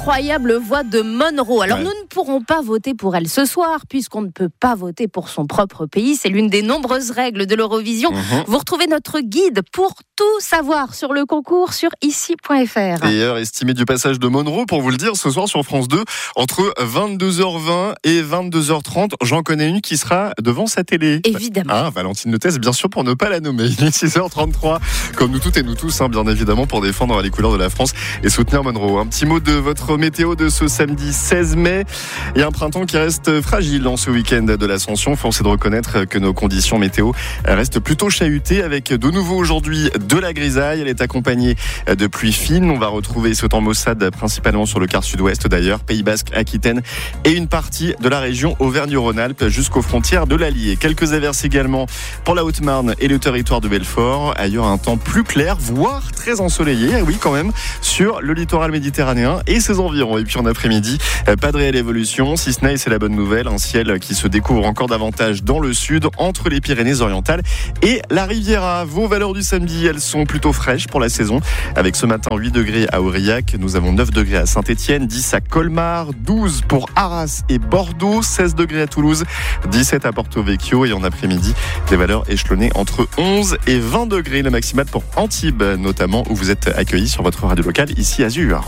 l'incroyable voix de Monroe. Alors Ouais. nous ne pourrons pas voter pour elle ce soir, puisqu'on ne peut pas voter pour son propre pays. C'est l'une des nombreuses règles de l'Eurovision. Vous retrouvez notre guide pour tout savoir sur le concours sur ici.fr. Et heure estimée du passage de Monroe, pour vous le dire, ce soir sur France 2, entre 22h20 et 22h30. J'en connais une qui sera devant sa télé. Évidemment. Ah, Valentine Lettès, bien sûr, pour ne pas la nommer. Il est 6h33, comme nous toutes et nous tous, bien évidemment, pour défendre les couleurs de la France et soutenir Monroe. Un petit mot de votre météo de ce samedi 16 mai. Il y a un printemps qui reste fragile dans ce week-end de l'Ascension. Force est de reconnaître que nos conditions météo restent plutôt chahutées, avec de nouveau aujourd'hui de la grisaille. Elle est accompagnée de pluie fine. On va retrouver ce temps maussade principalement sur le quart sud-ouest d'ailleurs, Pays Basque, Aquitaine et une partie de la région Auvergne-Rhône-Alpes jusqu'aux frontières de l'Allier. Quelques averses également pour la Haute-Marne et le territoire de Belfort. Ailleurs, un temps plus clair, voire très ensoleillé, oui quand même, sur le littoral méditerranéen et ses environs. Et puis en après-midi, pas de réelle évolution, si ce n'est, c'est la bonne nouvelle, un ciel qui se découvre encore davantage dans le sud, entre les Pyrénées-Orientales et la Riviera. Vos valeurs du samedi, elles sont plutôt fraîches pour la saison, avec ce matin 8 degrés à Aurillac, nous avons 9 degrés à Saint-Étienne, 10 à Colmar, 12 pour Arras et Bordeaux, 16 degrés à Toulouse, 17 à Porto Vecchio et en après-midi, des valeurs échelonnées entre 11 et 20 degrés, le maximal pour Antibes notamment, où vous êtes accueillis sur votre radio locale, ici Azur.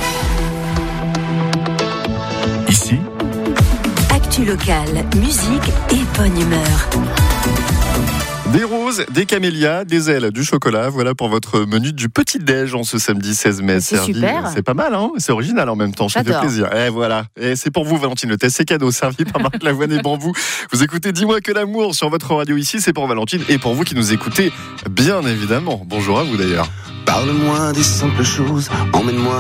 Ici, Actu locale, musique et bonne humeur. Des roses, des camélias, des ailes, du chocolat. Voilà pour votre menu du petit-déj en ce samedi 16 mai. C'est super. C'est pas mal, hein. C'est original en même temps. Ça fait J'adore. plaisir. Et voilà. Et c'est pour vous, Valentine Lettès. C'est cadeau, servi par Marc Lavoine et Bambou. Vous écoutez Dis-moi que l'amour sur votre radio ici. C'est pour Valentine et pour vous qui nous écoutez, bien évidemment. Bonjour à vous d'ailleurs. Parle-moi des simples choses, emmène-moi